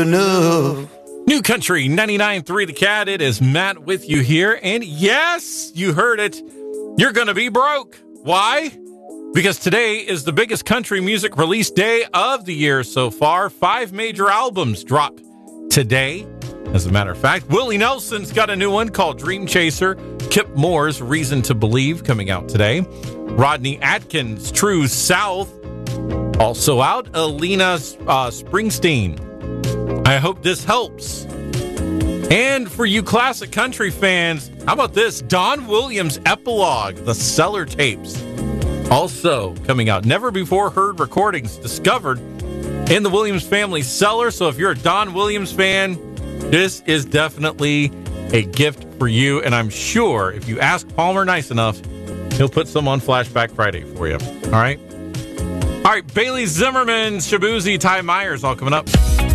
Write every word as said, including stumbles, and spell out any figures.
enough. New Country ninety-nine point three The Cat. It is Matt with you here. And yes, you heard it. You're going to be broke. Why? Because today is the biggest country music release day of the year so far. Five major albums drop today. As a matter of fact, Willie Nelson's got a new one called Dream Chaser. Kip Moore's Reason to Believe coming out today. Rodney Atkins' True South also out. Alina uh, Springsteen. I hope this helps. And for you classic country fans, how about this? Don Williams' Epilogue, the Cellar Tapes. Also coming out. Never before heard recordings discovered in the Williams family cellar. So if you're a Don Williams fan, this is definitely a gift for you. And I'm sure if you ask Palmer nice enough, he'll put some on Flashback Friday for you. All right? All right, Bailey Zimmerman, Shabuzi, Ty Myers, all coming up.